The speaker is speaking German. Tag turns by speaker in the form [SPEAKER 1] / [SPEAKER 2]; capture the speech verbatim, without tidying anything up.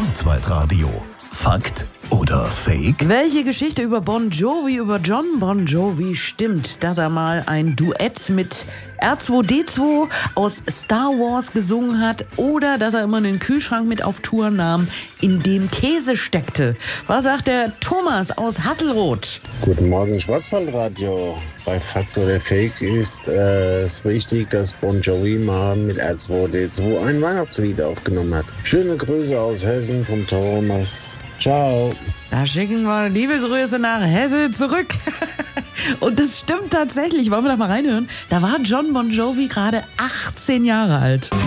[SPEAKER 1] Kurzweitradio. Fakt oder Fake?
[SPEAKER 2] Welche Geschichte über Bon Jovi, über John Bon Jovi stimmt, dass er mal ein Duett mit R zwei D zwei aus Star Wars gesungen hat oder dass er immer einen Kühlschrank mit auf Tour nahm, in dem Käse steckte? Was sagt der Thomas aus Hasselroth?
[SPEAKER 3] Guten Morgen, Schwarzwaldradio. Bei Fakt oder Fake ist äh, es richtig, dass Bon Jovi mal mit R zwei D zwei ein Weihnachtslied aufgenommen hat. Schöne Grüße aus Hessen vom Thomas. Ciao.
[SPEAKER 2] Da schicken wir liebe Grüße nach Hesse zurück. Und das stimmt tatsächlich. Wollen wir da mal reinhören? Da war John Bon Jovi gerade achtzehn Jahre alt.